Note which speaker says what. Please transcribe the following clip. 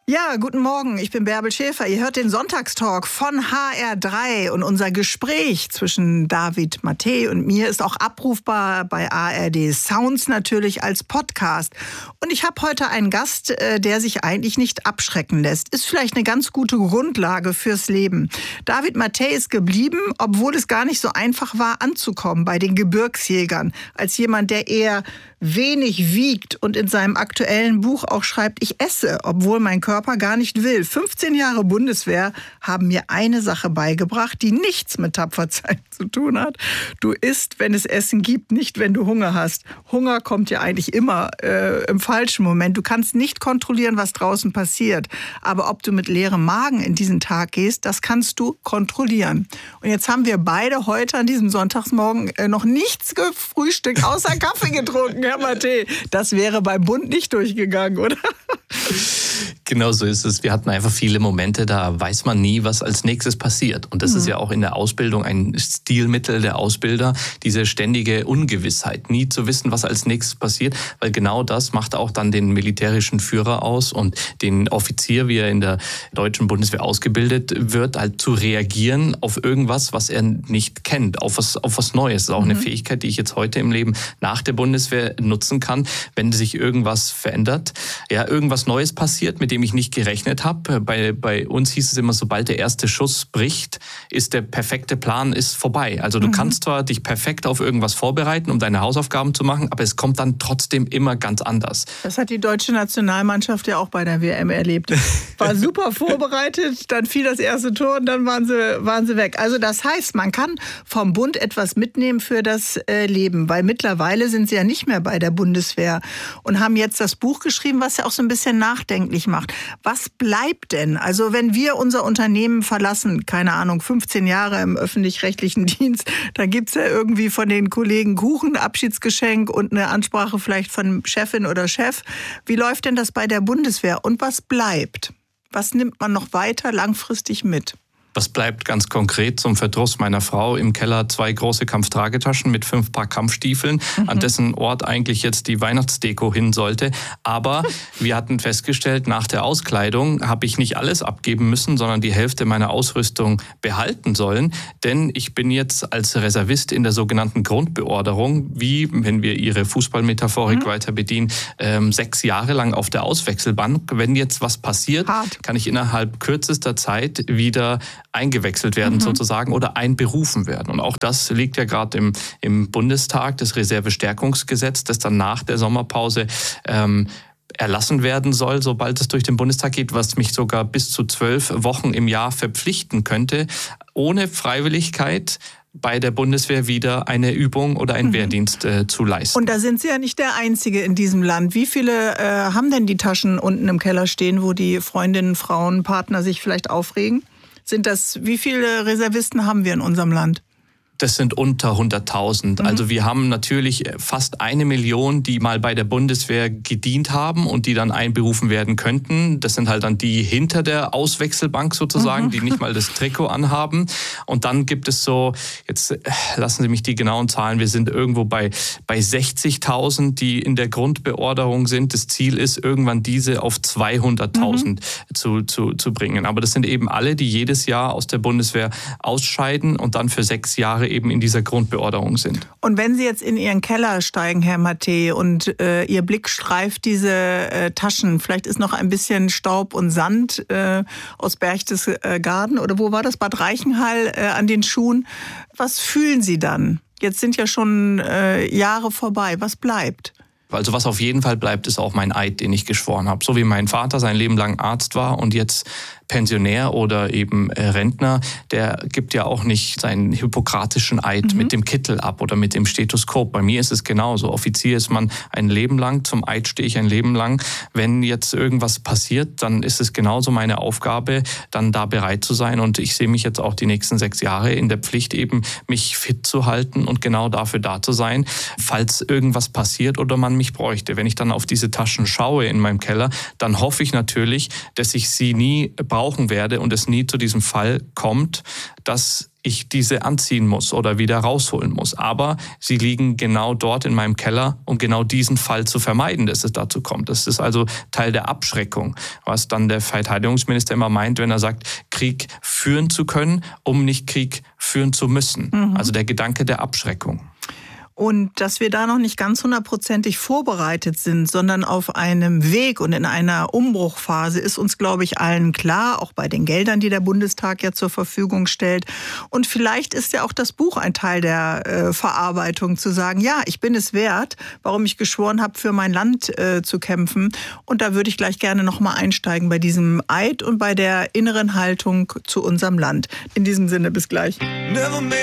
Speaker 1: Ja, guten Morgen, ich bin Bärbel Schäfer. Ihr hört den Sonntagstalk von HR3 und unser Gespräch zwischen David Mathey und mir ist auch abrufbar bei ARD Sounds natürlich als Podcast. Und ich habe heute einen Gast, der sich eigentlich nicht abschrecken lässt. Ist vielleicht eine ganz gute Grundlage fürs Leben. David Mathey ist geblieben, obwohl es gar nicht so einfach war, anzukommen bei den Gebirgsjägern. Als jemand, der eher wenig wiegt und in seinem aktuellen Buch auch schreibt, ich esse, obwohl mein Körper gar nicht will. 15 Jahre Bundeswehr haben mir eine Sache beigebracht, die nichts mit Tapferzeit zu tun hat. Du isst, wenn es Essen gibt, nicht wenn du Hunger hast. Hunger kommt ja eigentlich immer im falschen Moment. Du kannst nicht kontrollieren, was draußen passiert. Aber ob du mit leerem Magen in diesen Tag gehst, das kannst du kontrollieren. Und jetzt haben wir beide heute an diesem Sonntagsmorgen noch nichts gefrühstückt, außer Kaffee getrunken, Herr Mathey. Das wäre beim Bund nicht durchgegangen, oder?
Speaker 2: Genau so ist es. Wir hatten einfach viele Momente, da weiß man nie, was als nächstes passiert. Und das ist ja auch in der Ausbildung ein Stilmittel der Ausbilder, diese ständige Ungewissheit, nie zu wissen, was als nächstes passiert, weil genau das macht auch dann den militärischen Führer aus und den Offizier, wie er in der deutschen Bundeswehr ausgebildet wird, halt zu reagieren auf irgendwas, was er nicht kennt, auf was Neues. Das ist auch eine Fähigkeit, die ich jetzt heute im Leben nach der Bundeswehr nutzen kann, wenn sich irgendwas verändert, ja, irgendwas Neues passiert, mit dem ich nicht gerechnet habe. Bei uns hieß es immer, sobald der erste Schuss bricht, ist der perfekte Plan vorbei. Also du kannst zwar dich perfekt auf irgendwas vorbereiten, um deine Hausaufgaben zu machen, aber es kommt dann trotzdem immer ganz anders.
Speaker 1: Das hat die deutsche Nationalmannschaft ja auch bei der WM erlebt. War super vorbereitet, dann fiel das erste Tor und dann waren sie weg. Also das heißt, man kann vom Bund etwas mitnehmen für das Leben, weil mittlerweile sind sie ja nicht mehr bei der Bundeswehr und haben jetzt das Buch geschrieben, was ja auch so ein bisschen nachdenklich macht. Was bleibt denn? Also wenn wir unser Unternehmen verlassen, keine Ahnung, 15 Jahre im öffentlich-rechtlichen Dienst, dann gibt's ja irgendwie von den Kollegen Kuchen, Abschiedsgeschenk und eine Ansprache vielleicht von Chefin oder Chef. Wie läuft denn das bei der Bundeswehr? Und was bleibt? Was nimmt man noch weiter langfristig mit?
Speaker 2: Was bleibt ganz konkret zum Verdruss meiner Frau im Keller 2 große Kampftragetaschen mit 5 Paar Kampfstiefeln, an dessen Ort eigentlich jetzt die Weihnachtsdeko hin sollte. Aber wir hatten festgestellt, nach der Auskleidung habe ich nicht alles abgeben müssen, sondern die Hälfte meiner Ausrüstung behalten sollen. Denn ich bin jetzt als Reservist in der sogenannten Grundbeorderung, wie, wenn wir Ihre Fußballmetaphorik weiter bedienen, 6 Jahre lang auf der Auswechselbank. Wenn jetzt was passiert, kann ich innerhalb kürzester Zeit wieder eingewechselt werden sozusagen oder einberufen werden. Und auch das liegt ja gerade im Bundestag, das Reservestärkungsgesetz, das dann nach der Sommerpause erlassen werden soll, sobald es durch den Bundestag geht, was mich sogar bis zu 12 Wochen im Jahr verpflichten könnte, ohne Freiwilligkeit bei der Bundeswehr wieder eine Übung oder einen Wehrdienst zu leisten.
Speaker 1: Und da sind Sie ja nicht der Einzige in diesem Land. Wie viele haben denn die Taschen unten im Keller stehen, wo die Freundinnen, Frauen, Partner sich vielleicht aufregen? Wie viele Reservisten haben wir in unserem Land?
Speaker 2: Das sind unter 100.000. Also wir haben natürlich fast 1 Million, die mal bei der Bundeswehr gedient haben und die dann einberufen werden könnten. Das sind halt dann die hinter der Auswechselbank sozusagen, die nicht mal das Trikot anhaben. Und dann gibt es so, jetzt lassen Sie mich die genauen Zahlen, wir sind irgendwo bei 60.000, die in der Grundbeorderung sind. Das Ziel ist, irgendwann diese auf 200.000 zu bringen. Aber das sind eben alle, die jedes Jahr aus der Bundeswehr ausscheiden und dann für 6 Jahre eben in dieser Grundbeorderung sind.
Speaker 1: Und wenn Sie jetzt in Ihren Keller steigen, Herr Mathey, und Ihr Blick streift diese Taschen, vielleicht ist noch ein bisschen Staub und Sand aus Berchtesgaden oder wo war das, Bad Reichenhall an den Schuhen. Was fühlen Sie dann? Jetzt sind ja schon Jahre vorbei. Was bleibt?
Speaker 2: Also was auf jeden Fall bleibt, ist auch mein Eid, den ich geschworen habe. So wie mein Vater sein Leben lang Arzt war und jetzt Pensionär oder eben Rentner, der gibt ja auch nicht seinen hippokratischen Eid mit dem Kittel ab oder mit dem Stethoskop. Bei mir ist es genauso. Offizier ist man ein Leben lang, zum Eid stehe ich ein Leben lang. Wenn jetzt irgendwas passiert, dann ist es genauso meine Aufgabe, dann da bereit zu sein. Und ich sehe mich jetzt auch die nächsten 6 Jahre in der Pflicht, eben mich fit zu halten und genau dafür da zu sein, falls irgendwas passiert oder man mich bräuchte. Wenn ich dann auf diese Taschen schaue in meinem Keller, dann hoffe ich natürlich, dass ich sie nie brauche brauchen werde und es nie zu diesem Fall kommt, dass ich diese anziehen muss oder wieder rausholen muss. Aber sie liegen genau dort in meinem Keller, um genau diesen Fall zu vermeiden, dass es dazu kommt. Das ist also Teil der Abschreckung, was dann der Verteidigungsminister immer meint, wenn er sagt, Krieg führen zu können, um nicht Krieg führen zu müssen. Also der Gedanke der Abschreckung.
Speaker 1: Und dass wir da noch nicht ganz 100%ig vorbereitet sind, sondern auf einem Weg und in einer Umbruchphase, ist uns, glaube ich, allen klar, auch bei den Geldern, die der Bundestag ja zur Verfügung stellt. Und vielleicht ist ja auch das Buch ein Teil der Verarbeitung, zu sagen, ja, ich bin es wert, warum ich geschworen habe, für mein Land zu kämpfen. Und da würde ich gleich gerne nochmal einsteigen bei diesem Eid und bei der inneren Haltung zu unserem Land. In diesem Sinne, bis gleich.